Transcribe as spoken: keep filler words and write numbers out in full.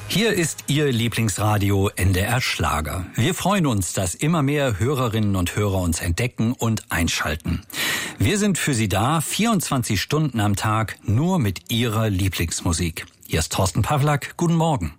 Hier ist Ihr Lieblingsradio N D R Schlager. Wir freuen uns, dass immer mehr Hörerinnen und Hörer uns entdecken und einschalten. Wir sind für Sie da, vierundzwanzig Stunden am Tag, nur mit Ihrer Lieblingsmusik. Hier ist Thorsten Pawlak. Guten Morgen.